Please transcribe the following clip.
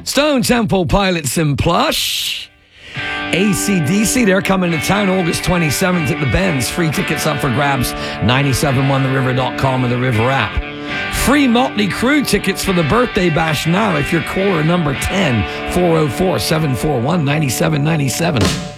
Stone Temple Pilots in plush. AC/DC, they're coming to town August 27th at the Benz. Free tickets up for grabs, 971theriver.com and the River app. Free Motley Crue tickets for the birthday bash now if you're caller number 10, 404-741-9797.